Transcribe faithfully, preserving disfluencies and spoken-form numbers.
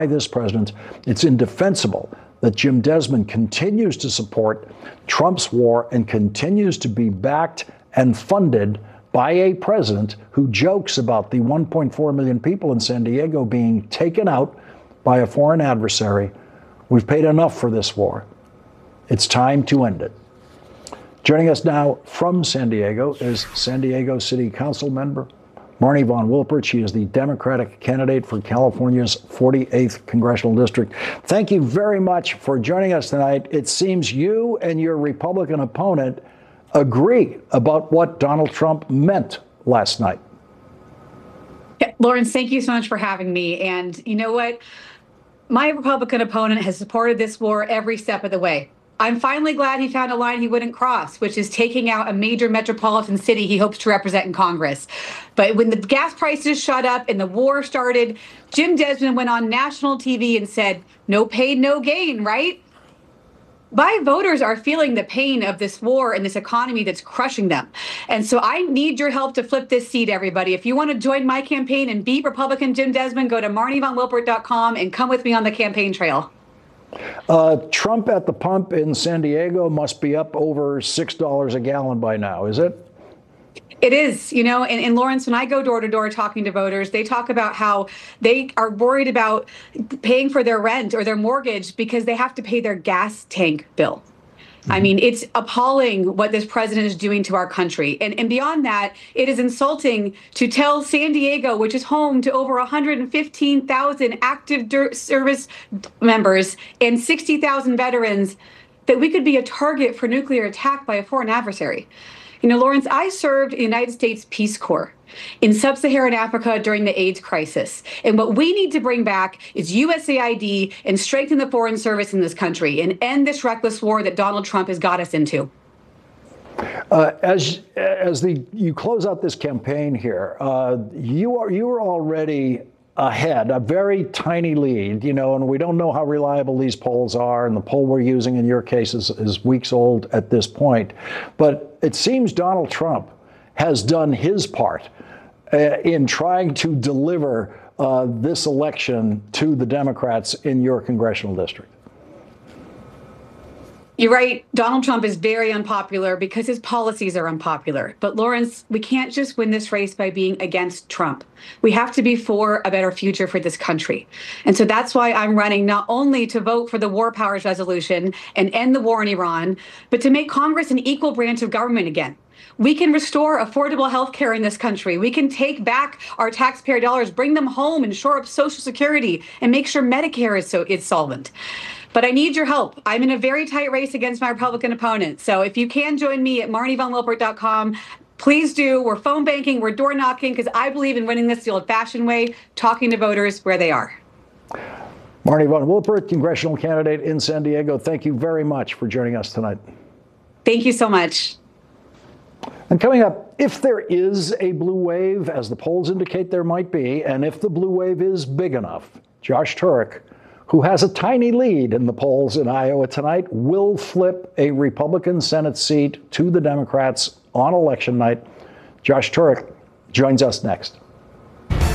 this president, it's indefensible that Jim Desmond continues to support Trump's war and continues to be backed and funded by a president who jokes about the one point four million people in San Diego being taken out by a foreign adversary. We've paid enough for this war. It's time to end it. Joining us now from San Diego is San Diego City Council member Marni von Wilpert. She is the Democratic candidate for California's forty-eighth Congressional District. Thank you very much for joining us tonight. It seems you and your Republican opponent agree about what Donald Trump meant last night. Yeah, Lawrence, thank you so much for having me. And you know what? My Republican opponent has supported this war every step of the way. I'm finally glad he found a line he wouldn't cross, which is taking out a major metropolitan city he hopes to represent in Congress. But when the gas prices shot up and the war started, Jim Desmond went on national T V and said, no pain, no gain, right? My voters are feeling the pain of this war and this economy that's crushing them. And so I need your help to flip this seat, everybody. If you want to join my campaign and beat Republican Jim Desmond, go to marni von wilpert dot com and come with me on the campaign trail. Uh, Trump at the pump in San Diego must be up over six dollars a gallon by now, is it? It is, you know, and, and Lawrence, when I go door to door talking to voters, they talk about how they are worried about paying for their rent or their mortgage because they have to pay their gas tank bill. Mm-hmm. I mean, it's appalling what this president is doing to our country. And, and beyond that, it is insulting to tell San Diego, which is home to over one hundred fifteen thousand active service members and sixty thousand veterans, that we could be a target for nuclear attack by a foreign adversary. You know, Lawrence, I served in the United States Peace Corps in sub-Saharan Africa during the AIDS crisis. And what we need to bring back is U S A I D and strengthen the foreign service in this country and end this reckless war that Donald Trump has got us into. Uh, as as the you close out this campaign here, uh, you are you are already ahead, a very tiny lead, you know, and we don't know how reliable these polls are, and the poll we're using in your case is, is weeks old at this point. But it seems Donald Trump has done his part uh, in trying to deliver uh, this election to the Democrats in your congressional district. You're right. Donald Trump is very unpopular because his policies are unpopular. But Lawrence, we can't just win this race by being against Trump. We have to be for a better future for this country. And so that's why I'm running not only to vote for the War Powers Resolution and end the war in Iran, but to make Congress an equal branch of government again. We can restore affordable health care in this country. We can take back our taxpayer dollars, bring them home, and shore up Social Security and make sure Medicare is so is solvent. But I need your help. I'm in a very tight race against my Republican opponent. So if you can join me at marni von wilpert dot com, please do. We're phone banking, we're door knocking, because I believe in winning this the old-fashioned way, talking to voters where they are. Marni von Wilpert, congressional candidate in San Diego, thank you very much for joining us tonight. Thank you so much. And coming up, if there is a blue wave, as the polls indicate there might be, and if the blue wave is big enough, Josh Turek, who has a tiny lead in the polls in Iowa tonight, will flip a Republican Senate seat to the Democrats on election night. Josh Turek joins us next.